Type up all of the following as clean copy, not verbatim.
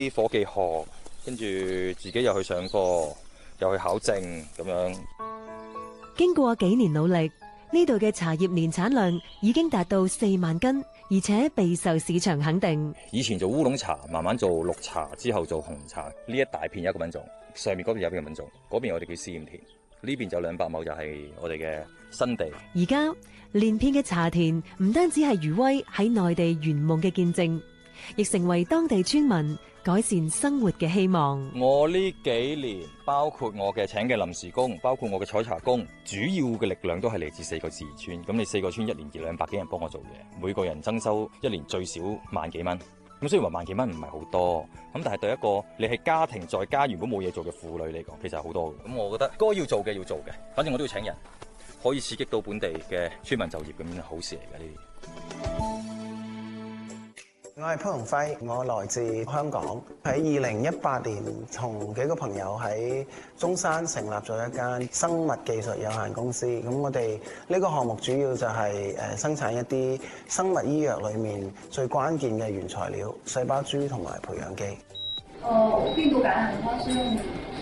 啲伙計學，跟住自己又去上課，又去考證咁樣。 經過幾年努力，呢度嘅茶葉年產量已經達到4萬斤，而且備受市場肯定。 以前做烏龍茶，慢慢做綠茶，之後做紅茶。呢一大片有一個品種，上面嗰邊有一個品種，嗰邊我哋叫試驗田，呢邊就200畝就係我哋嘅新地。 而家連片嘅茶田唔單止係餘威喺內地圓夢嘅見證，亦成為當地村民改善生活嘅希望。 我呢幾年，包括我嘅請嘅臨時工，包括我嘅採茶工，主要嘅力量都係嚟自4個自治村。咁你4個村1年200幾人幫我做嘢，每個人增收1年最少萬幾蚊。咁雖然話萬幾蚊唔係好多，咁但係對一個你係家庭在家如果冇嘢做嘅婦女嚟講，其實係好多嘅。咁我覺得該要做嘅要做嘅，反正我都要請人，可以刺激到本地嘅村民就業，咁樣好事嚟嘅呢啲。 我係潘鴻輝，我來自香港。喺2018年，同幾個朋友喺中山成立咗一間生物技術有限公司。咁我哋呢個項目主要就係生產一啲生物醫藥裏面最關鍵嘅原材料——細胞株同埋培養基。 病毒感染它是用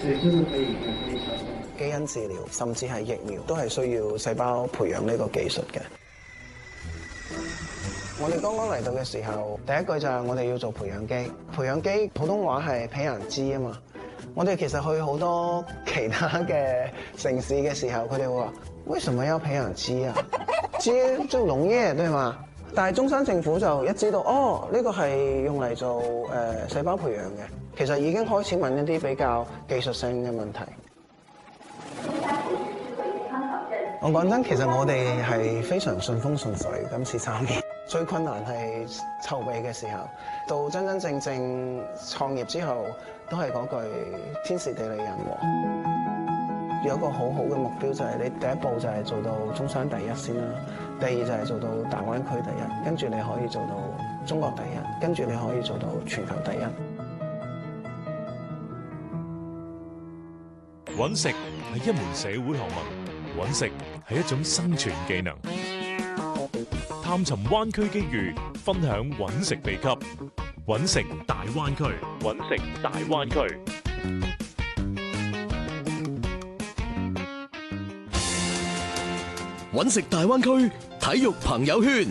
基因治療，甚至係疫苗，都係需要細胞培養呢個技術嘅。我哋剛剛嚟到嘅時候，第一句就係我哋要做培養基。培養基普通話係培養基啊嘛。我哋其實去好多其他嘅城市嘅時候，佢哋會話：為什麼要培養基啊？基就農業對嘛？但係中山政府就一知道，哦，呢個係用嚟做細胞培養嘅，其實已經開始問一啲比較技術性嘅問題。我講真，其實我哋係非常順風順水，今次參與。最困難係籌備嘅時候，到真真正正創業之後，都係嗰句天時地利人和。有一個好好嘅目標就係你第一步就係做到中山第一先啦，第二就係做到大灣區第一，跟住你可以做到中國第一，跟住你可以做到全球第一。 搵食係一門社會學問，搵食係一種生存技能。探尋灣區機遇，分享搵食秘笈。搵食大灣區，搵食大灣區。 搵食大灣區體育朋友圈。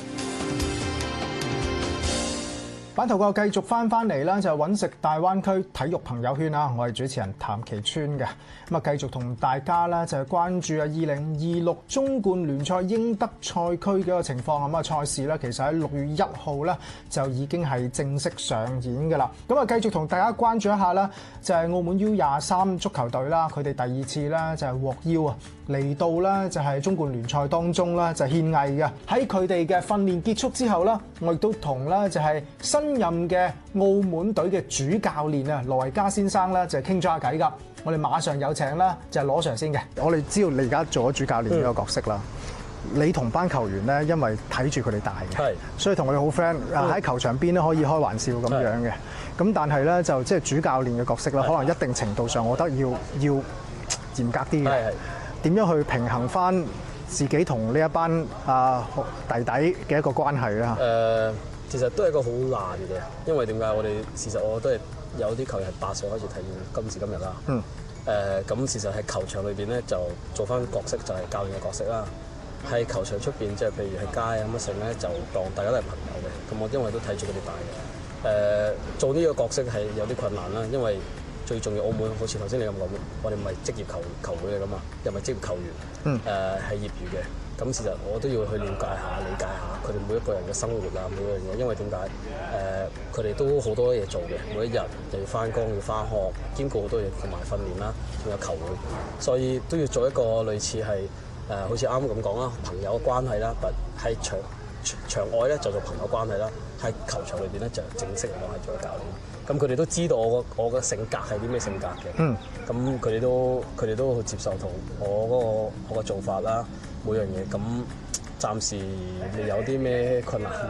版頭個繼續翻嚟啦，就係搵食大灣區體育朋友圈啦。我係主持人譚其川嘅，咁啊繼續同大家咧就係關注啊2026中冠聯賽英德賽區嘅一個情況。咁啊賽事咧其實喺6月1號咧就已經係正式上演㗎啦。咁啊繼續同大家關注一下啦，就係澳門 U23足球隊啦，佢哋第2次咧就係獲邀啊嚟到咧就係中冠聯賽當中啦就獻藝嘅。喺佢哋嘅訓練結束之後啦，我亦都同咧就係新任嘅澳門隊嘅主教練啊羅維嘉先生咧就係傾咗下偈㗎。我哋馬上有請啦，就係羅 Sir 先嘅。我哋知道你而家做咗主教練呢個角色啦。你同班球員咧，因為睇住佢哋大嘅，所以同佢哋好 friend。喺球場邊咧可以開玩笑咁樣嘅。咁但係咧就即係主教練嘅角色啦，可能一定程度上，我覺得要嚴格啲嘅。點樣去平衡翻自己同呢一班弟弟嘅一個關係咧？ 其實都係一個好難嘅，因為點解我哋事實我都係有啲球員係8歲開始睇今時今日啦。咁事實喺球場裏邊咧就做翻角色就係教練嘅角色啦。喺球場出邊即係譬如喺街啊乜成咧就當大家都係朋友嘅。咁我因為都睇住佢哋大嘅。做呢個角色係有啲困難啦，因為最重要澳門好似頭先你咁講，我哋唔係職業球會嚟噶嘛，又唔係職業球員，係業餘嘅。咁事實我都要去了解下、理解下佢哋每一個人嘅生活啊，每樣嘢，因為點解？佢哋都好多嘢做嘅，每一日又要翻工、要翻學，兼顧好多嘢，同埋訓練啦，仲有球會，所以都要做一個類似係好似啱啱咁講啦，朋友關係啦，喺場外咧就做朋友關係啦，喺球場裏邊咧就正式嚟講係做教練。咁佢哋都知道我嘅性格係啲咩性格嘅，咁佢哋都好接受同我個做法啦。每樣嘢咁，暫時未有啲咩困難。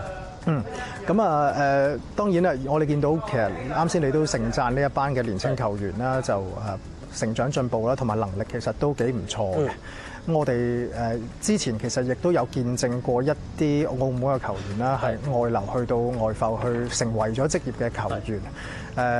當然啦，我哋見到其實啱先你都盛讚呢一班嘅年輕球員啦，就成長進步啦，同埋能力其實都幾唔錯嘅。我哋之前其實亦都有見證過一啲澳門嘅球員啦，係外流去到外埠去成為咗職業嘅球員。